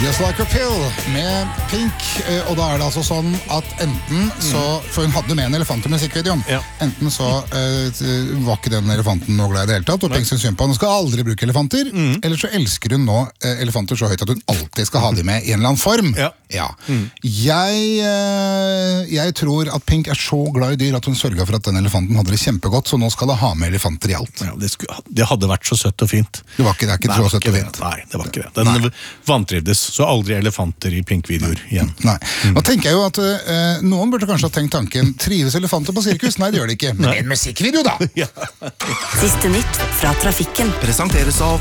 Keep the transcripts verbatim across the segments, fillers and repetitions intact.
Just Like a Pill med Pink, og da er det altså sånn at enten så, for hun hadde med en elefant i musikkvideoen, ja. Enten så uh, var ikke den elefanten noe glad i det hele tatt, og Pink synes synd på, hun skal aldri bruke elefanter, mm. eller så elsker hun nå uh, elefanter så høyt at hun alltid skal ha dem med i en eller annen form. Ja. Ja. Mm. Jeg, uh, jeg tror at Pink er så glad i dyr at hun sørget for at den elefanten hadde det kjempegodt, så nå skal det ha med elefanter i alt. Ja, det, skulle, det hadde vært så søtt og fint. Det var ikke, det er ikke Nei, så søtt og fint. Nei, det var ikke det. Den Nei. vantrivdes, så aldri elefanter i Pink-videoer igjen. Nei. Nå tenker jeg jo at uh, noen burde kanskje ha tenkt tanken, trives elefanter på sirkus? Nei, det gjør det ikke. Men en musikkvideo da! Ja. Siste nytt fra trafikken. Presenteres av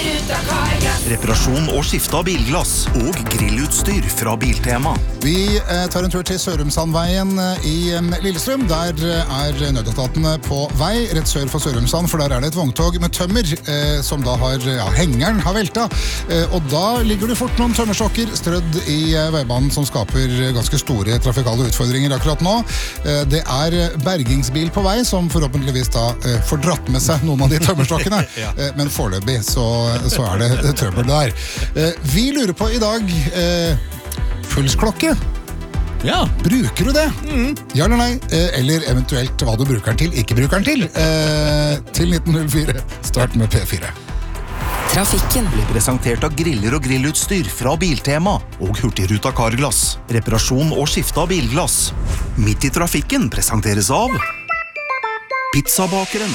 reparasjon og skifte av bilglass og grillutstyr fra Biltema. Vi uh, tar en tur til Sørumsandveien uh, i um, Lillestrøm. Der uh, er nødetatene på vei, rett sør for Sørumsand, for der er det et vogntog med tømmer, uh, som da har, ja, hengeren har velta. Uh, og da ligger det fort noen tømmerstokker strødd i uh, veibanen som skaper ganske store trafikale utfordringer akkurat nå. Uh, det er bergingsbil på vei som forhåpentligvis da uh, får dratt med seg noen av de tømmerstokkene, ja. uh, men foreløpig så, så er det, det trøbbel der. Uh, vi lurer på i dag uh, pulsklokke. Ja. Bruker du det? Mm. Ja eller nei? Uh, eller eventuelt hva du bruker den til, ikke bruker den til. Uh, til nitten null fire. Start med P fire. Trafikken blir presentert av griller og grillutstyr fra Biltema og Hurtigruta Carglass. Reparasjon og skifte av bilglass. Midt i trafikken presenteres av Pizzabakeren.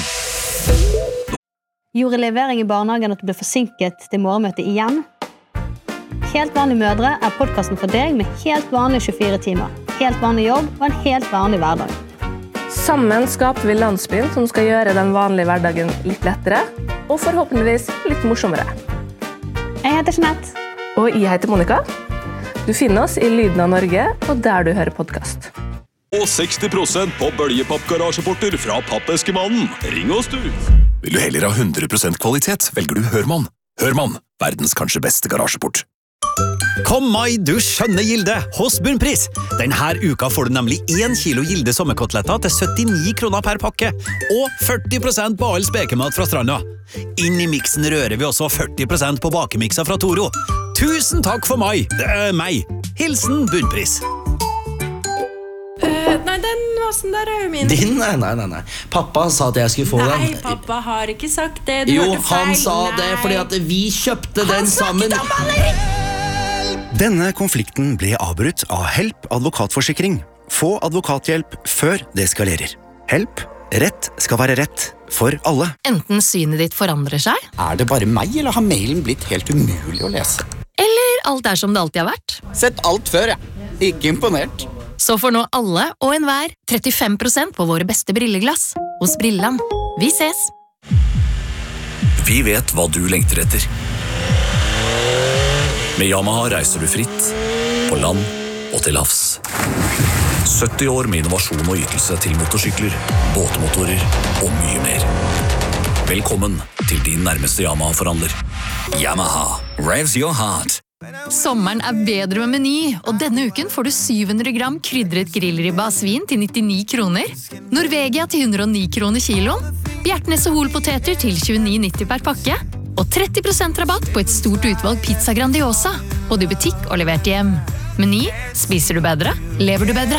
Gjorde levering i barnehagen at du ble forsinket til morgenmøtet igjen? Helt vanlige mødre er podcasten for deg med helt vanlige tjuefire timer. Helt vanlig jobb og en helt vanlig hverdag. Sammen skaper vi landsbyen som skal gjøre den vanlige hverdagen litt lettere, og forhåpentligvis litt morsommere. Jeg heter Jeanette. Og jeg heter Monica. Du finner oss i Lyden av Norge, og der du hører podcast. Og seksti prosent på bølgepapp-garasjeporter fra Pappeskemannen. Ring oss du! Vil du heller ha hundre prosent kvalitet, velger du Hørmann. Hørmann, verdens kanskje beste garasjeport. Kom mai, du skjønne Gilde, hos Bunnpris. Denne uka får du nemlig én kilo Gilde sommerkoteletter til syttini kroner per pakke, og førti prosent på all spekemat fra stranda. Inn i miksen rører vi også førti prosent på bakemikser fra Toro. Tusen takk for mai, det er meg. Hilsen Bunnpris. Uh, nei, den vasen der er jo min. Din? Nei, nei, nei, nei. Pappa sa at jeg skulle få nei, den. Nei, pappa har ikke sagt det. Du jo, hørte feil. han sa nei. det fordi at vi kjøpte han den sammen. Han snakket om maleri! Denne konflikten ble avbrutt av Help advokatforsikring. Få advokathjelp før det eskalerer. Help. Rett skal være rett for alle. Enten synet ditt forandrer seg. Er det bare meg, eller har mailen blitt helt umulig å lese? Eller alt er som det alltid har vært. Sett alt før, ja. Ikke imponert. Så får nå alle og enhver trettifem prosent på våre beste brilleglass. Hos Brilland. Vi ses! Vi vet hva du lengter etter. Med Yamaha reiser du fritt, på land og til havs. sytti år med innovasjon og ytelse til motorsykler, båtmotorer og mye mer. Velkommen til din nærmeste Yamaha-forhandler. Yamaha, revs your heart. Sommeren er bedre med Meny, og denne uken får du syv hundre gram krydret grillribba av svin til nittini kroner, Norvegia til hundre og ni kroner kiloen, Bjertnese holpoteter til tjueni nitti per pakke, og tretti prosent rabatt på et stort utvalg pizza Grandiosa, både i butikk og levert hjem. Meny, spiser du bedre, lever du bedre.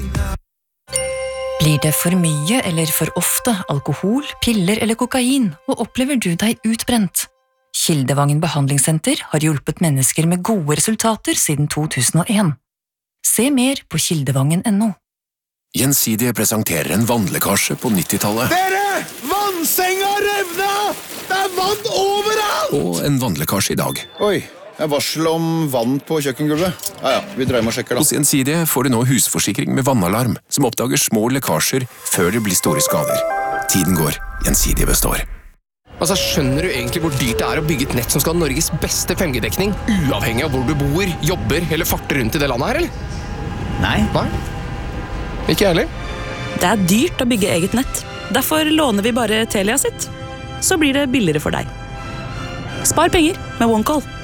Blir det for mye eller for ofte alkohol, piller eller kokain, og opplever du deg utbrent? Kildevangen behandlingssenter har hjulpet mennesker med gode resultater siden to tusen og en. Se mer på kildevangen punktum no. Gjensidige presenterer en vannlekkasje på nittitallet. Dere! Vannsenga revna! Det er vann overalt! Og en vannlekkasje i dag. Oi, det er varsel om vann på kjøkkengulvet. Ja, ja, vi dreier med og sjekker da. Hos Gjensidige får du nå husforsikring med vannalarm, som oppdager små lekkasjer før det blir store skader. Tiden går, Gjensidige består. Altså, skjønner du egentlig hvor dyrt det er å bygge et nett som skal ha Norges beste fem G-dekning, uavhengig av hvor du bor, jobber eller farter rundt i det landet her, eller? Nei. Nei? Ikke jeg heller. Det er dyrt å bygge eget nett. Derfor låner vi bare Telia sitt. Så blir det billigere for deg. Spar penger med OneCall.